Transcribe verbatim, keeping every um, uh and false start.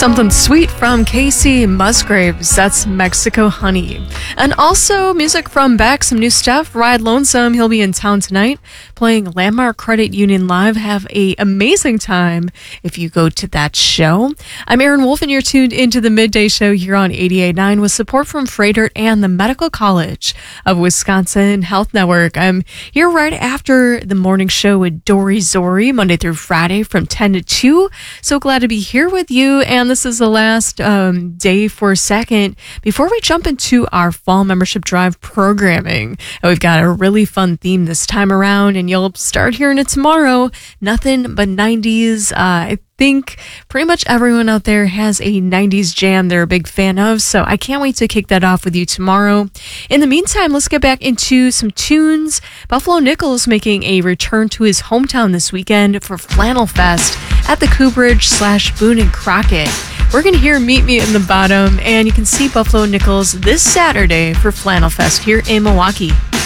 Something sweet from Casey Musgraves. That's Mexico Honey. And also music from Beck, some new stuff. Ride Lonesome, he'll be in town tonight playing Landmark Credit Union Live. Have a amazing time if you go to that show. I'm Erin Wolf, and you're tuned into the Midday Show here on eighty-eight point nine with support from Freighter and the Medical College of Wisconsin Health Network. I'm here right after the morning show with Dory Zori, Monday through Friday from ten to two. So glad to be here with you. And this is the last um, day for a second before we jump into our fall membership drive programming. And we've got a really fun theme this time around, and you'll start hearing it tomorrow. Nothing but nineties. Uh, I think pretty much everyone out there has a nineties jam they're a big fan of, so I can't wait to kick that off with you tomorrow. In the meantime, let's get back into some tunes. Buffalo Nichols making a return to his hometown this weekend for Flannel Fest at the Coopridge slash Boone and Crockett. We're going to hear Meet Me in the Bottom, and you can see Buffalo Nichols this Saturday for Flannel Fest here in Milwaukee.